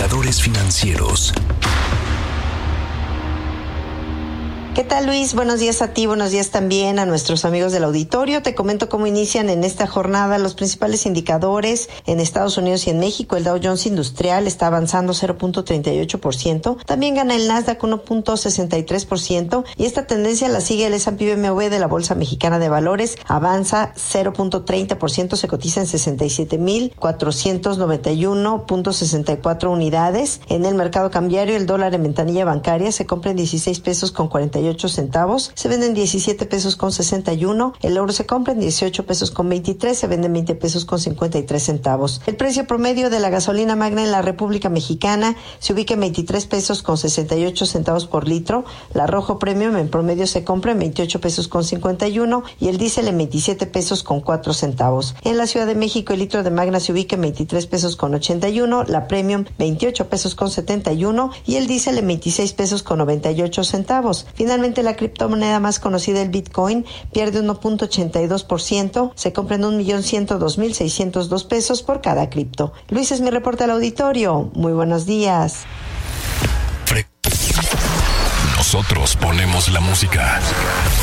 Indicadores financieros. ¿Qué tal, Luis? Buenos días a ti, buenos días también a nuestros amigos del auditorio. Te comento cómo inician en esta jornada los principales indicadores en Estados Unidos y en México. El Dow Jones Industrial está avanzando 0.38%. También gana el Nasdaq 1.63%. Y esta tendencia la sigue el S&P BMW de la Bolsa Mexicana de Valores. Avanza 0.30%, se cotiza en 67,491.64 unidades. En el mercado cambiario, el dólar en ventanilla bancaria se compra en 16 pesos con 48 centavos, se venden 17 pesos con 61, el oro se compra en 18 pesos con 23, se venden 20 pesos con 53 centavos. El precio promedio de la gasolina magna en la República Mexicana se ubica en 23 pesos con 68 centavos por litro, la Rojo Premium en promedio se compra en 28 pesos con 51 y el diésel en 27 pesos con 4 centavos. En la Ciudad de México el litro de magna se ubica en 23 pesos con 81, la Premium 28 pesos con 71 y el diésel en 26 pesos con 98 centavos. Finalmente, la criptomoneda más conocida, el Bitcoin, pierde 1.82%, se compra en 1.102.602 pesos por cada cripto. Luis, es mi reporte al auditorio. Muy buenos días. Nosotros ponemos la música.